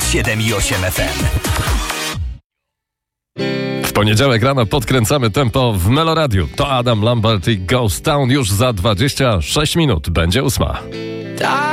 97,8 FM. W poniedziałek rano podkręcamy tempo w Meloradiu. To Adam Lambert i Ghost Town już za 26 minut. Będzie 8.